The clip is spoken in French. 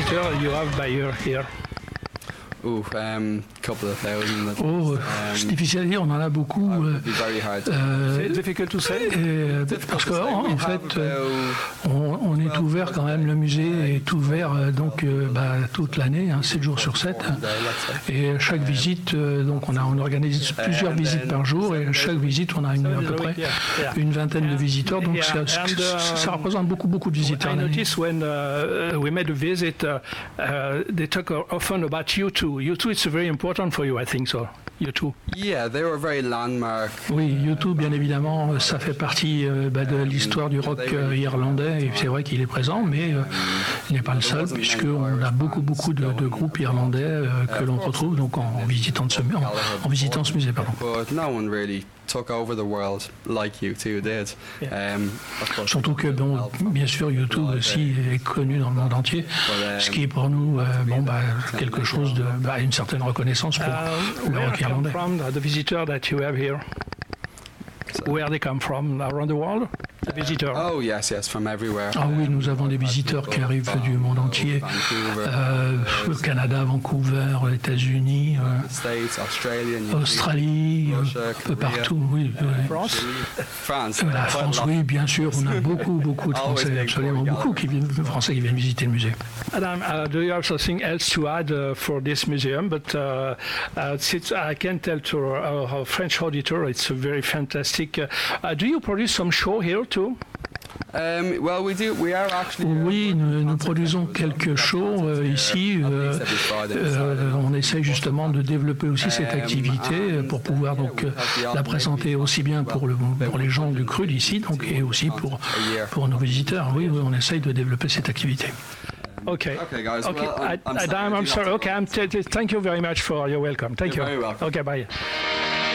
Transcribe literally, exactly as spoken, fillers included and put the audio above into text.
visitors you have by year here? Ooh, um, couple of thousand. Oh, um, c'est difficile à dire, on en a beaucoup. Euh, euh, difficult to say. Et, parce qu'en en fait, on, on est ouvert quand même, le musée est ouvert donc euh, bah, toute l'année, hein, sept jours sur sept. Et chaque visite, euh, donc on, a, on organise plusieurs visites par jour, et chaque visite, on a une, à peu près une vingtaine de visiteurs, donc ça, ça, ça représente beaucoup, beaucoup de visiteurs. I noticed when uh, we made a visit, uh, uh, they talk often about U two. U two, it's very important for you, I think so. U two. Yeah, they were very landmark. Oui, U two, bien évidemment, ça fait partie euh, bah, de l'histoire du rock euh, irlandais, et c'est vrai qu'il est présent, mais euh, il n'est pas le seul, puisqu'on a beaucoup, beaucoup de, de groupes irlandais euh, que l'on retrouve donc en, en visitant ce, en, en visitant ce musée. Pardon. But no one really took over the world like U two did. Um, Surtout que, bon, bien sûr, U two aussi est connu dans le monde entier, ce qui est pour nous euh, bon, bah, quelque chose de, bah, une certaine reconnaissance pour uh, le rock irlandais. From the visitors that you have here, where they come from around the world? The visitors. Oh yes, yes, from everywhere. Ah oui, nous avons des visiteurs qui arrivent du monde entier, euh, le Canada, Vancouver, les États-Unis, euh, Australie, euh, un peu partout. Oui, oui. France. France. La France, oui, bien sûr. On a beaucoup, beaucoup de Français, absolument beaucoup qui viennent, de Français qui viennent visiter le musée. Adam, uh, do you have something else to add uh, for this museum? But uh, uh, since I can tell to our, our French auditor, it's a very fantastic. Uh, uh, do you produce some show here too? Um, well, we do, we are actually, oui, nous, nous produisons quelques shows euh, ici. Euh, euh, on essaie justement de développer aussi cette activité pour pouvoir donc euh, la présenter aussi bien pour, le, pour les gens du cru d'ici, donc et aussi pour pour nos visiteurs. Oui, oui, on essaye de développer cette activité. Okay. Okay, guys. Okay. Well, I'm, I'm I, sorry, I'm, I'm sorry. Okay. I'm t- t- thank you very much for your welcome. Thank You're you. very welcome. Okay. Bye.